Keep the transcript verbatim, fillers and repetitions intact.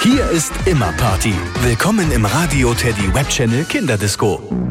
Hier ist immer Party. Willkommen im Radio Teddy Webchannel Kinderdisco.